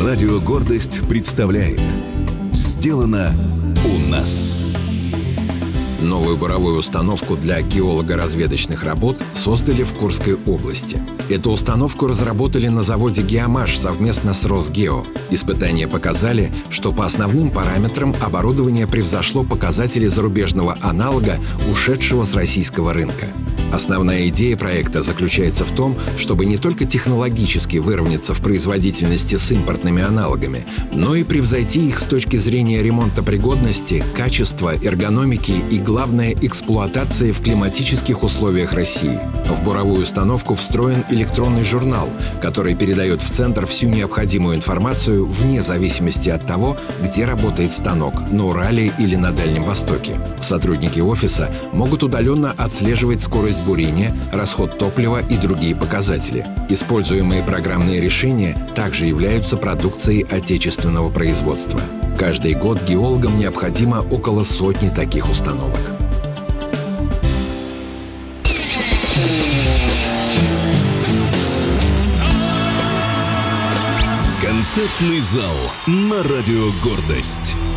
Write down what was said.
Радио «Гордость» представляет «Сделано у нас». Новую буровую установку для геолого-разведочных работ создали в Курской области. Эту установку разработали на заводе «Геомаш» совместно с Росгео. Испытания показали, что по основным параметрам оборудование превзошло показатели зарубежного аналога, ушедшего с российского рынка. Основная идея проекта заключается в том, чтобы не только технологически выровняться в производительности с импортными аналогами, но и превзойти их с точки зрения ремонтопригодности, качества, эргономики и, главное, эксплуатации в климатических условиях России. В буровую установку встроен электронный журнал, который передает в центр всю необходимую информацию вне зависимости от того, где работает станок – на Урале или на Дальнем Востоке. Сотрудники офиса могут удаленно отслеживать скорость бурения, расход топлива и другие показатели. Используемые программные решения также являются продукцией отечественного производства. Каждый год геологам необходимо около сотни таких установок. Концертный зал на радио «Гордость».